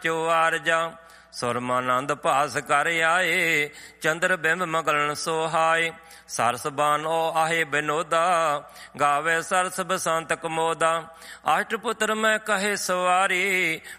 ਚੋ ਆਰਜਾ ਸੁਰਮਾਨੰਦ ਭਾਸ ਕਰ ਆਏ, ਚੰਦਰ ਬਿੰਬ ਮਗਲਨ ਸੋਹਾਏ। ਸਰਸ ਬਾਨੋ ਆਹੇ ਬਿਨੋਦਾ, ਗਾਵੇ ਸਰਸ ਬਸੰਤ ਕਮੋਦਾ। ਅਸ਼ਟ ਪੁੱਤਰ ਮੈਂ ਕਹੇ ਸਵਾਰੀ,